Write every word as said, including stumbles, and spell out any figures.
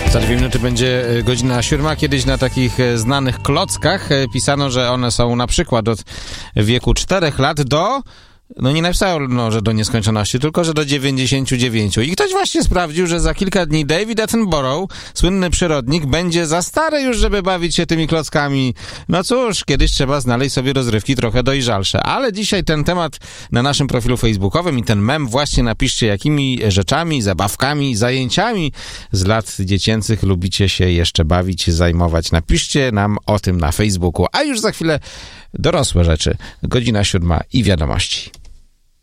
Za dwie minuty będzie godzina siódma. Kiedyś na takich znanych klockach pisano, że one są na przykład od wieku czterech lat do... No nie napisano, że do nieskończoności, tylko że do dziewięćdziesięciu dziewięciu. I ktoś właśnie sprawdził, że za kilka dni David Attenborough, słynny przyrodnik, będzie za stary już, żeby bawić się tymi klockami. No cóż, kiedyś trzeba znaleźć sobie rozrywki trochę dojrzalsze. Ale dzisiaj ten temat na naszym profilu facebookowym i ten mem właśnie napiszcie, jakimi rzeczami, zabawkami, zajęciami z lat dziecięcych lubicie się jeszcze bawić, zajmować. Napiszcie nam o tym na Facebooku. A już za chwilę dorosłe rzeczy. Godzina siódma i wiadomości.